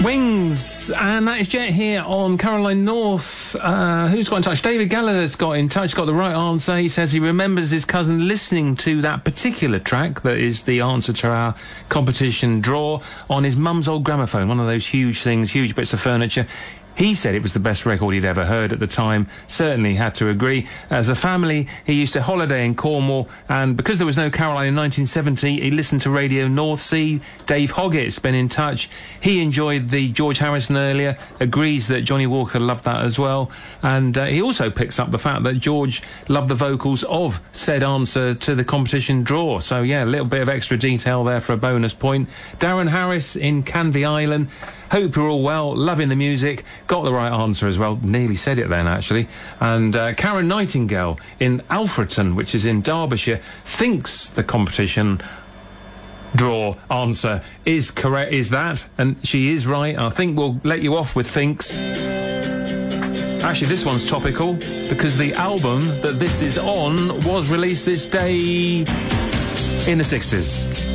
Wings, and that is Jet here on Caroline North. Who's got in touch? David Gallagher's got in touch, got the right answer. He says he remembers his cousin listening to that particular track that is the answer to our competition draw on his mum's old gramophone, one of those huge things, huge bits of furniture. He said it was the best record he'd ever heard at the time. Certainly had to agree. As a family, he used to holiday in Cornwall, and because there was no Caroline in 1970, he listened to Radio North Sea. Dave Hoggett's been in touch. He enjoyed the George Harrison earlier, agrees that Johnny Walker loved that as well, and he also picks up the fact that George loved the vocals of said answer to the competition draw. So, yeah, a little bit of extra detail there for a bonus point. Darren Harris in Canvey Island. Hope you're all well, loving the music. Got the right answer as well. Nearly said it then, actually. And Karen Nightingale in Alfreton, which is in Derbyshire, thinks the competition draw answer is correct. Is that? And she is right. I think we'll let you off with thinks. Actually, this one's topical because the album that this is on was released this day in the 60s.